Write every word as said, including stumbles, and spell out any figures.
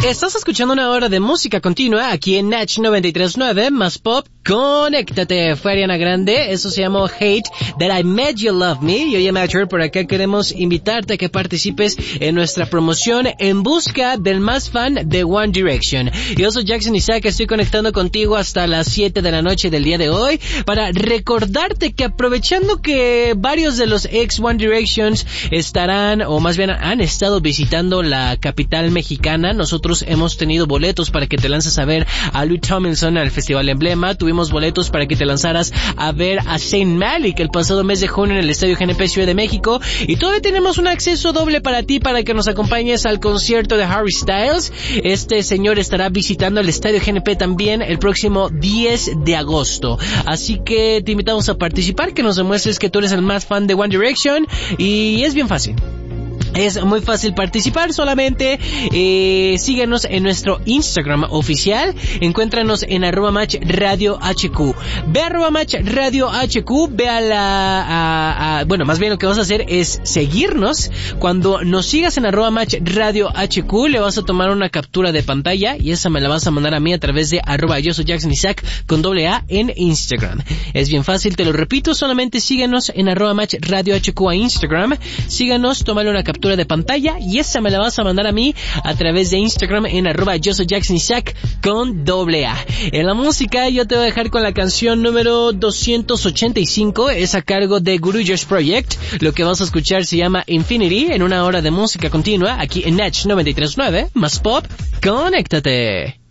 Estás escuchando una hora de música continua aquí en Natch noventa y tres punto nueve, más pop. Conéctate, fue Ariana Grande, eso se llamó Hate, That I Made You Love Me. Y oye, Matcher, por acá queremos invitarte a que participes en nuestra promoción En Busca del Más Fan de One Direction. Yo soy Jackson Isaac, estoy conectando contigo hasta las siete de la noche del día de hoy para recordarte que aprovechando que varios de los ex One Directions estarán, o más bien han estado visitando la capital mexicana, nosotros hemos tenido boletos para que te lances a ver a Louis Tomlinson al Festival Emblema, tuvimos boletos para que te lanzaras a ver a Zayn Malik el pasado mes de junio en el Estadio G N P Ciudad de México, y todavía tenemos un acceso doble para ti para que nos acompañes al concierto de Harry Styles. Este señor estará visitando el Estadio G N P también el próximo diez de agosto, así que te invitamos a participar, que nos demuestres que tú eres el más fan de One Direction, y es bien fácil. Es muy fácil participar, solamente eh, síguenos en nuestro Instagram oficial, encuéntranos en arroba match radio hq. Ve a arroba match radio hq, ve a la... A, a, bueno, más bien lo que vas a hacer es seguirnos. Cuando nos sigas en arroba match radio hq, le vas a tomar una captura de pantalla y esa me la vas a mandar a mí a través de arroba yo soy Jackson Isaac con doble A en Instagram. Es bien fácil, te lo repito, solamente síguenos en arroba match radio hq a Instagram, síganos, tómale una captura de pantalla y esa me la vas a mandar a mí a través de Instagram en arroba yo soy Jackson Isaac con doble A. En la música yo te voy a dejar con la canción número doscientos ochenta y cinco, es a cargo de Guru Josh Project. Lo que vas a escuchar se llama Infinity, en una hora de música continua aquí en Natch noventa y tres punto nueve, más pop. Conéctate.